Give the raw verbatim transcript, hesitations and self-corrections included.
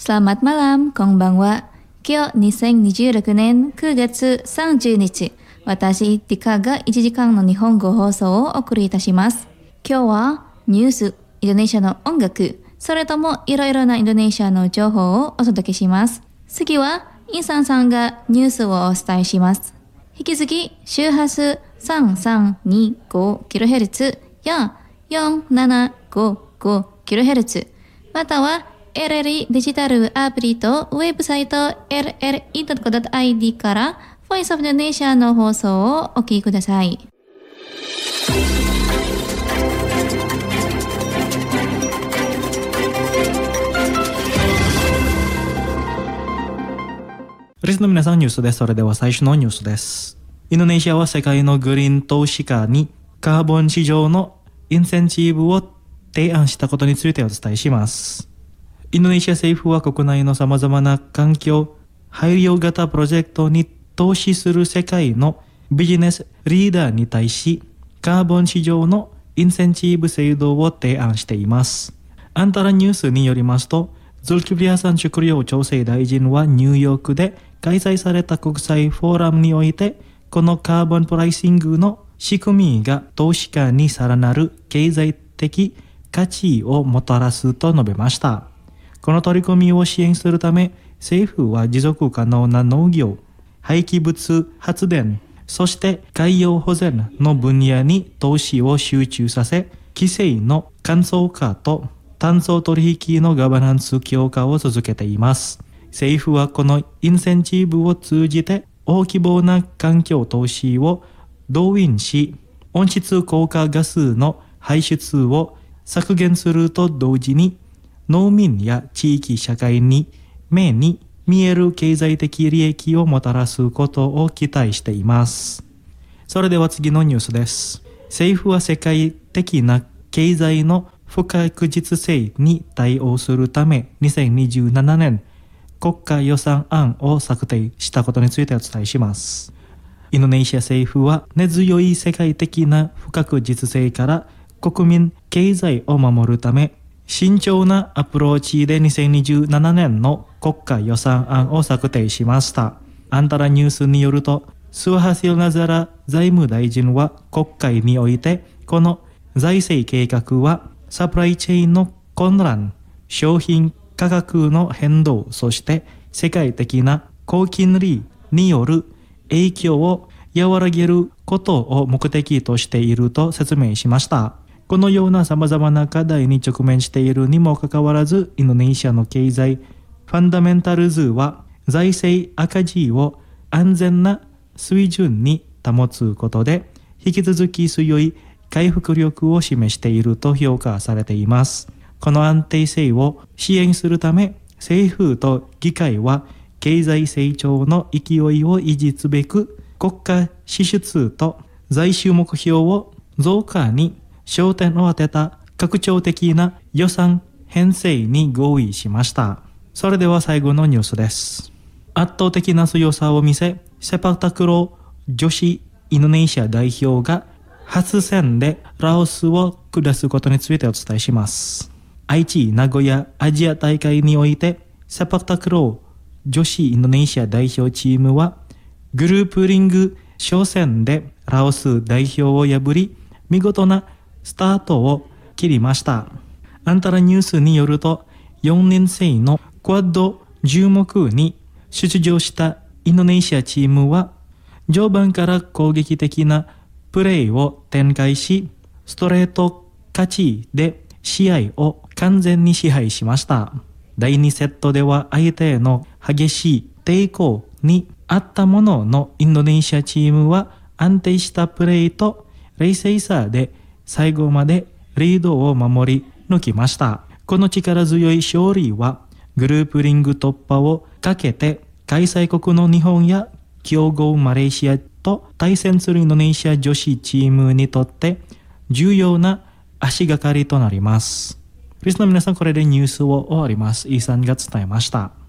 Selamat malam, konbanwa. Kyoにせんにじゅうろくねんくがつさんじゅうにち、私、ティカがいちじかんの日本語放送をお送りいたします。今日はニュース、インドネシアの音楽、それともいろいろなインドネシアの情報をお届けします。次は、インサンさんがニュースをお伝えします。引き続き、周波数 さんさんにごキロヘルツ や よんななごごキロヘルツ、または エルエルイー デジタルアプリとウェブサイト エルエルイードットコムドットアイディー から Voice of Indonesia の放送をお聞きください。 リスの皆さん、ニュースです。それでは最初のニュースです。インドネシアは世界のグリーン投資家にカーボン市場のインセンティブを提案したことについてお伝えします。インドネシア政府は国内の様々な環境配慮型プロジェクトに投資する世界のビジネスリーダーに対しカーボン市場のインセンティブ制度を提案しています。アンタラニュースによりますと、ズルキブリアサン食料調整大臣はニューヨークで開催された国際フォーラムにおいて、このカーボンプライシングの仕組みが投資家にさらなる経済的価値をもたらすと述べました。この取り組みを支援するため、政府は持続可能な農業、廃棄物発電、そして海洋保全の分野に投資を集中させ、規制の簡素化と炭素取引のガバナンス強化を続けています。政府はこのインセンティブを通じて大規模な環境投資を動員し、温室効果ガスの排出を削減すると同時に、農民や地域社会に目に見える経済的利益をもたらすことを期待しています。それでは次のニュースです。政府は世界的な経済の不確実性に対応するためにせんにじゅうななねん国家予算案を策定したことについてお伝えします。インドネシア政府は根強い世界的な不確実性から国民経済を守るため慎重なアプローチでにせんにじゅうななねんの国家予算案を策定しました。アンタラニュースによると、スワハシルナザラ財務大臣は国会において、この財政計画はサプライチェーンの混乱、商品価格の変動、そして世界的な高金利による影響を和らげることを目的としていると説明しました。このような様々な課題に直面しているにもかかわらず、インドネシアの経済ファンダメンタルズは財政赤字を安全な水準に保つことで引き続き強い回復力を示していると評価されています。この安定性を支援するため、政府と議会は経済成長の勢いを維持すべく国家支出と財収目標を増加に焦点を当てた拡張的な予算編成に合意しました。それでは最後のニュースです。圧倒的な強さを見せ、セパタクロー女子インドネシア代表が初戦でラオスを下すことについてお伝えします。愛知名古屋アジア大会において、セパタクロー女子インドネシア代表チームはグループリング初戦でラオス代表を破り、見事なスタートを切りました。アンタラニュースによると、よねん生のクワッドじゅう目に出場したインドネシアチームは序盤から攻撃的なプレーを展開し、ストレート勝ちで試合を完全に支配しました。だいにセットでは相手への激しい抵抗にあったものの、インドネシアチームは安定したプレーと冷静さで最後までリードを守り抜きました。この力強い勝利はグループリング突破をかけて開催国の日本や強豪マレーシアと対戦するインドネシア女子チームにとって重要な足がかりとなります。リスナーの皆さん、これでニュースを終わります。イーさんが伝えました。